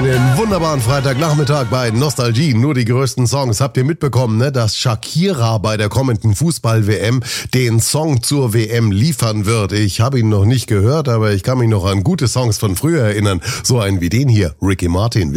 einen wunderbaren Freitagnachmittag bei Nostalgie. Nur die größten Songs. Habt ihr mitbekommen, ne, dass Shakira bei der kommenden Fußball-WM den Song zur WM liefern wird? Ich habe ihn noch nicht gehört, aber ich kann mich noch an gute Songs von früher erinnern. So einen wie den hier, Ricky Martin.